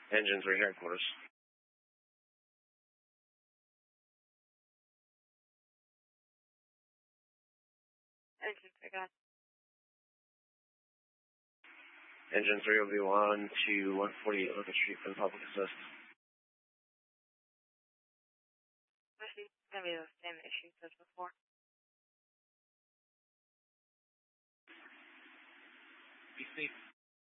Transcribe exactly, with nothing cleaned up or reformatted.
Engine three headquarters. Engine three, go ahead. Engine three will be on to one forty-eight Locust Street for the public assist. This is going to be the same issues as before. Be safe.